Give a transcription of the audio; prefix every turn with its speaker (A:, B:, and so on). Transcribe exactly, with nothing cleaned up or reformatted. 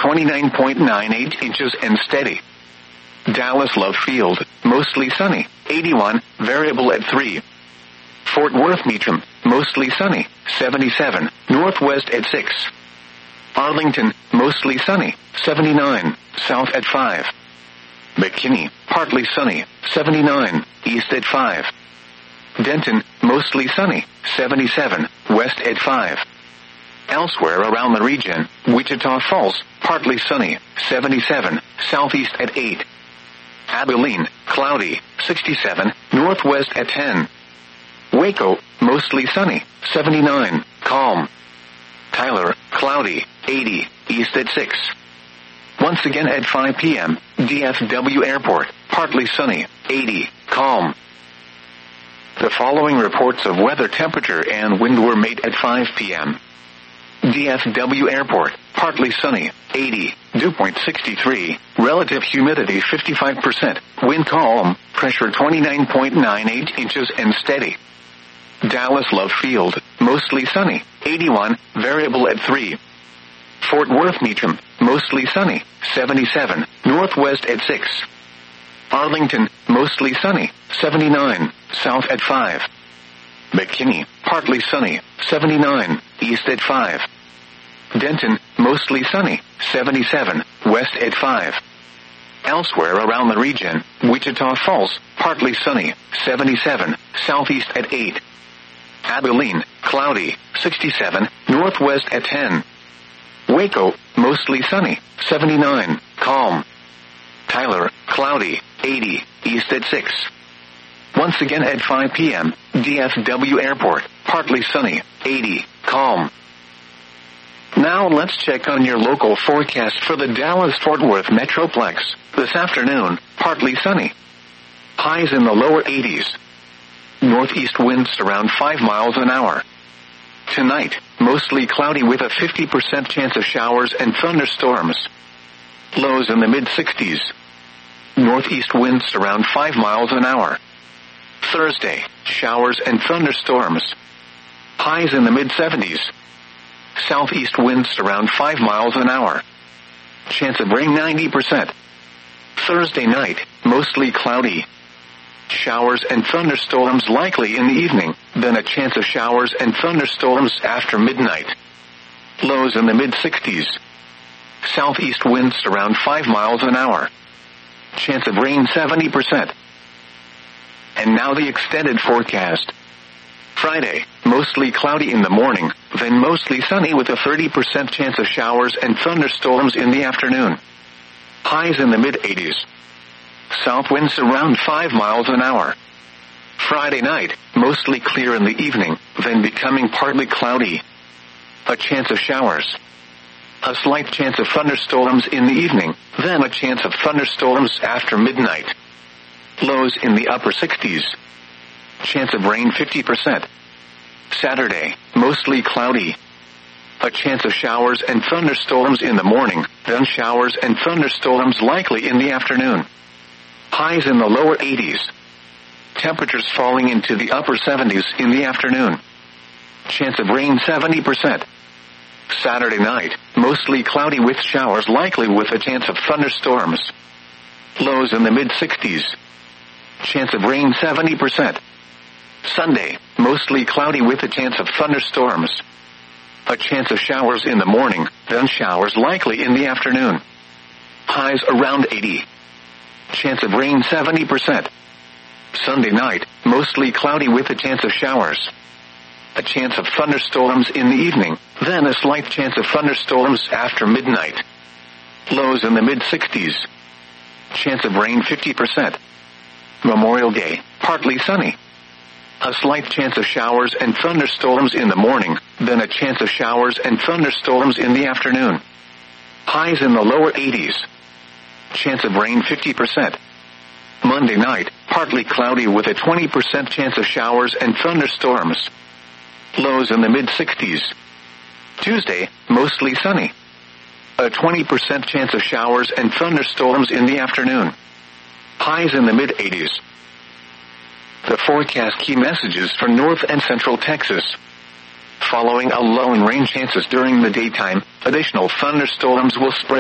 A: twenty-nine point nine eight inches and steady. Dallas Love Field, mostly sunny, eighty-one, variable at three. Fort Worth Meacham, mostly sunny, seventy-seven, northwest at six. Arlington, mostly sunny, seventy-nine, south at five. McKinney, partly sunny, seventy-nine, east at five. Denton, mostly sunny, seventy-seven, west at five. Elsewhere around the region, Wichita Falls, partly sunny, seventy-seven, southeast at eight. Abilene, cloudy, sixty-seven, northwest at ten. Waco, mostly sunny, seventy-nine, calm. Tyler, cloudy, eighty, east at six. Once again at five p.m., D F W Airport, partly sunny, eighty, calm. The following reports of weather temperature and wind were made at five p.m. D F W Airport, partly sunny, eighty, dew point sixty-three, relative humidity fifty-five percent, wind calm, pressure twenty-nine point nine eight inches and steady. Dallas Love Field, mostly sunny, eighty-one, variable at three. Fort Worth Meacham, mostly sunny, seventy-seven, northwest at six. Arlington, mostly sunny, seventy-nine, south at five. McKinney, partly sunny, seventy-nine, east at five. Denton, mostly sunny, seventy-seven, west at five. Elsewhere around the region, Wichita Falls, partly sunny, seventy-seven, southeast at eight. Abilene, cloudy, sixty-seven, northwest at ten. Waco, mostly sunny, seventy-nine, calm. Tyler, cloudy, eighty, east at six. Once again at five p.m., D F W Airport, partly sunny, eighty, calm. Now let's check on your local forecast for the Dallas-Fort Worth Metroplex. This afternoon, partly sunny. Highs in the lower eighties. Northeast winds around five miles an hour. Tonight, mostly cloudy with a fifty percent chance of showers and thunderstorms. Lows in the mid-sixties. Northeast winds around five miles an hour. Thursday, showers and thunderstorms. Highs in the mid-seventies. Southeast winds around five miles an hour. Chance of rain ninety percent. Thursday night, mostly cloudy. Showers and thunderstorms likely in the evening, then a chance of showers and thunderstorms after midnight. Lows in the mid-sixties. Southeast winds around five miles an hour. Chance of rain seventy percent. And now the extended forecast. Friday, mostly cloudy in the morning, then mostly sunny with a thirty percent chance of showers and thunderstorms in the afternoon. Highs in the mid-eighties. South winds around five miles an hour. Friday night, mostly clear in the evening, then becoming partly cloudy. A chance of showers. A slight chance of thunderstorms in the evening, then a chance of thunderstorms after midnight. Lows in the upper sixties. Chance of rain fifty percent. Saturday, mostly cloudy. A chance of showers and thunderstorms in the morning, then showers and thunderstorms likely in the afternoon. Highs in the lower eighties. Temperatures falling into the upper seventies in the afternoon. Chance of rain seventy percent. Saturday night, mostly cloudy with showers likely with a chance of thunderstorms. Lows in the mid-sixties. Chance of rain seventy percent. Sunday, mostly cloudy with a chance of thunderstorms. A chance of showers in the morning, then showers likely in the afternoon. Highs around eighty. Chance of rain seventy percent. Sunday night, mostly cloudy with a chance of showers. A chance of thunderstorms in the evening, then a slight chance of thunderstorms after midnight. Lows in the mid-sixties. Chance of rain fifty percent. Memorial Day, partly sunny. A slight chance of showers and thunderstorms in the morning, then a chance of showers and thunderstorms in the afternoon. Highs in the lower eighties. Chance of rain fifty percent. Monday night, partly cloudy with a twenty percent chance of showers and thunderstorms. Lows in the mid-sixties. Tuesday, mostly sunny. A twenty percent chance of showers and thunderstorms in the afternoon. Highs in the mid-eighties. The forecast key messages for North and Central Texas. Following a low in rain chances during the daytime, additional thunderstorms will spread